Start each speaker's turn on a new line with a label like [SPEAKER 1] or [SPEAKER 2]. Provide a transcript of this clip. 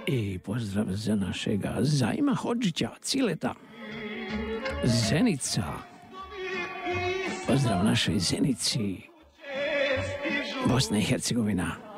[SPEAKER 1] I pozdrav za našega Zajma Hodžića, Cileta. Zenica. Pozdrav našoj Zenici. Bosna i Hercegovina.